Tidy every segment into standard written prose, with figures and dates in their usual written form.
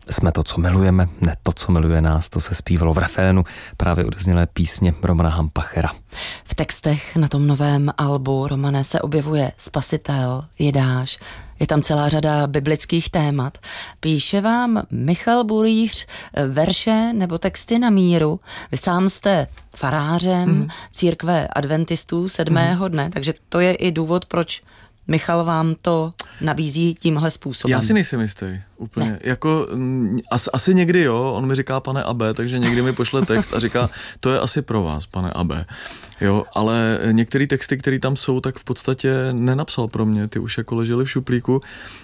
Jsme to, co milujeme, ne to, co miluje nás, to se zpívalo v refrénu právě odeznělé písně Romana Hampachera. V textech na tom novém albu, Romane, se objevuje spasitel, Jidáš, je tam celá řada biblických témat. Píše vám Michal Bulíř verše nebo texty na míru. Vy sám jste farářem církve adventistů 7. dne, takže to je i důvod, proč Michal vám to nabízí tímhle způsobem. Já si nejsem jistý úplně. Ne. Jako, asi někdy jo, on mi říká pane Abe, takže někdy mi pošle text a říká, to je asi pro vás, pane Abe. Jo, ale některé texty, které tam jsou, tak v podstatě nenapsal pro mě, ty už jako ležely v šuplíku.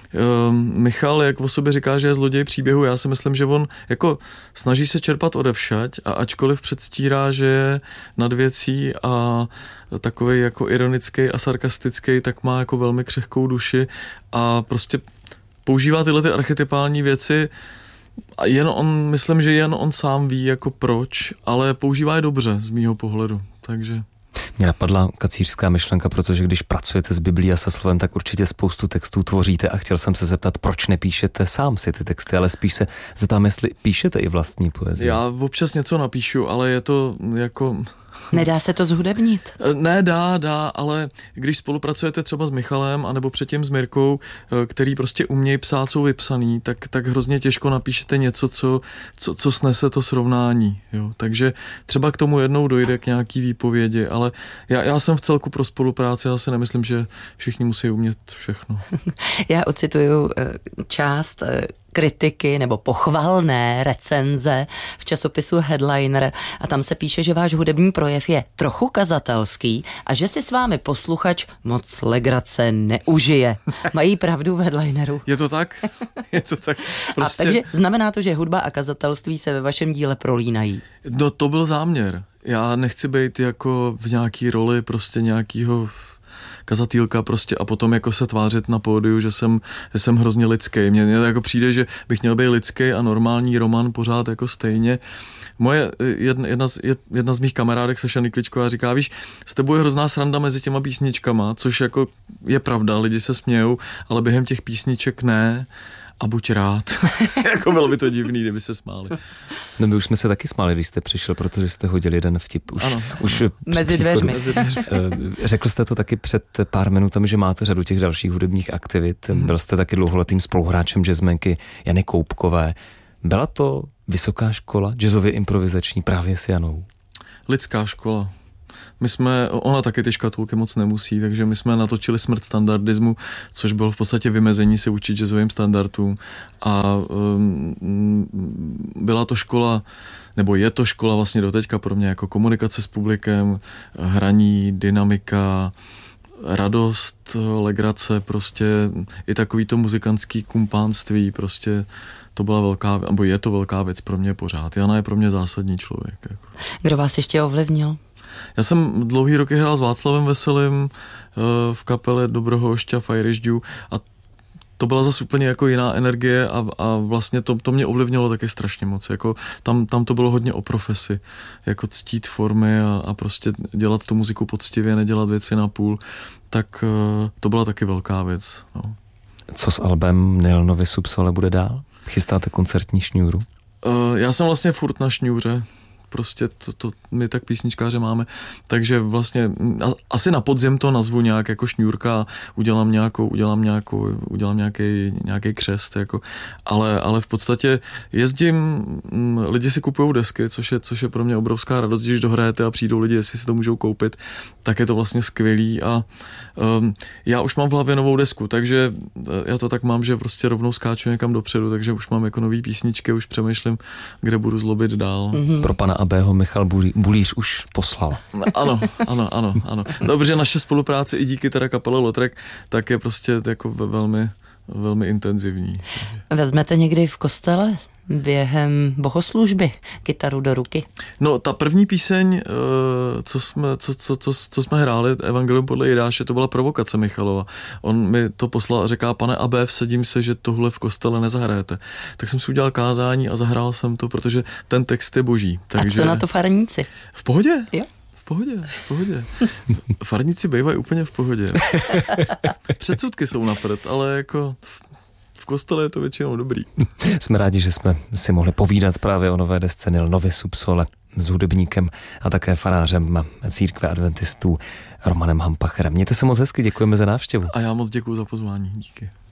Michal, jak o sobě říká, že je zloděj příběhu, já si myslím, že on jako snaží se čerpat odevšať a ačkoliv předstírá, že je nad věcí a takovej jako ironický a sarkastický, tak má jako velmi křehkou duši a prostě používá tyhle ty archetypální věci a myslím, že jen on sám ví jako proč, ale používá je dobře z mýho pohledu, takže... Mě napadla kacířská myšlenka, protože když pracujete s Biblií a se slovem, tak určitě spoustu textů tvoříte a chtěl jsem se zeptat, proč nepíšete sám si ty texty, ale spíš se zeptám, jestli píšete i vlastní poezii. Já občas něco napíšu, ale je to jako... Nedá se to zhudebnit? Ne, dá, ale když spolupracujete třeba s Michalem anebo předtím s Mirkou, který prostě umějí psát, jsou vypsaný, tak hrozně těžko napíšete něco, co snese to srovnání. Jo? Takže třeba k tomu jednou dojde k nějaký výpovědi, ale já jsem v celku pro spolupráci, já si nemyslím, že všichni musí umět všechno. Já ocituju část kritiky nebo pochvalné recenze v časopisu Headliner a tam se píše, že váš hudební projev je trochu kazatelský a že si s vámi posluchač moc legrace neužije. Mají pravdu v Headlineru? Je to tak? Je to tak. Prostě... A takže znamená to, že hudba a kazatelství se ve vašem díle prolínají? No to byl záměr. Já nechci být jako v nějaký roli prostě nějakýho kazatýlka prostě a potom jako se tvářit na pódiu, že jsem hrozně lidský. Mně jako přijde, že bych měl být lidský a normální Roman pořád jako stejně. Moje jedna z mých kamarádek, Saša Nikličková, říká, víš, s tebou je hrozná sranda mezi těma písničkama, což jako je pravda, lidi se smějou, ale během těch písniček ne. A buď rád. Jako bylo by to divný, kdyby se smáli. No my už jsme se taky smáli, když jste přišel, protože jste hodili jeden vtip. Už mezi dveřmi. Řekl jste to taky před pár minutami, že máte řadu těch dalších hudebních aktivit. Byl jste taky dlouholetým spoluhráčem jazzmenky Jany Koupkové. Byla to vysoká škola jazzově improvizační právě s Janou? Lidská škola. Ona taky ty škatulky moc nemusí, takže my jsme natočili Smrt standardismu, což bylo v podstatě vymezení se učit jazzovým standardům a byla to škola, nebo je to škola vlastně doteďka pro mě jako komunikace s publikem, hraní, dynamika, radost, legrace, prostě i takový to muzikantský kumpánství, prostě to byla velká, nebo je to velká věc pro mě pořád. Jana je pro mě zásadní člověk. Jako. Kdo vás ještě ovlivnil? Já jsem dlouhý roky hrál s Václavem Veselým v kapele Dobrohošťa Fajryžďů a to byla zase úplně jako jiná energie a vlastně to mě ovlivnilo taky strašně moc. Jako tam to bylo hodně o profesi, jako ctít formy a prostě dělat tu muziku poctivě, nedělat věci na půl, tak to byla taky velká věc. No. Co s albem Nil Novi Subsole bude dál? Chystáte koncertní šňůru? Já jsem vlastně furt na šňůře. Prostě to my tak písničkáře máme, takže vlastně asi na podzim to nazvu nějak jako šňůrka, udělám nějaký křest, jako, ale v podstatě jezdím, lidi si kupují desky, což je pro mě obrovská radost, když dohrajete a přijdou lidi, jestli si to můžou koupit, tak je to vlastně skvělý a já už mám v hlavě novou desku, takže já to tak mám, že prostě rovnou skáču někam dopředu, takže už mám jako nový písničky, už přemýšlím, kde budu zlobit dál. Pro pana Abého Michal Bulíř už poslal. Ano. Dobře, naše spolupráce i díky teda kapele Lotrek, tak je prostě jako velmi, velmi intenzivní. Vezmete někdy v kostele během bohoslužby kytaru do ruky? No, ta první píseň, co jsme hráli, Evangelium podle Jidáše, to byla provokace Michalova. On mi to poslal a říká, pane Abe, vsadím se, že tohle v kostele nezahrajete. Tak jsem si udělal kázání a zahrál jsem to, protože ten text je boží. Takže... A co na to farníci? V pohodě? Jo. V pohodě. Farníci bývají úplně v pohodě. Předsudky jsou na prd, ale jako V kostele je to většinou dobrý. Jsme rádi, že jsme si mohli povídat právě o nové desce Nil Novis sub sole s hudebníkem a také farářem církve adventistů Romanem Hampacherem. Mějte se moc hezky, děkujeme za návštěvu. A já moc děkuju za pozvání. Díky.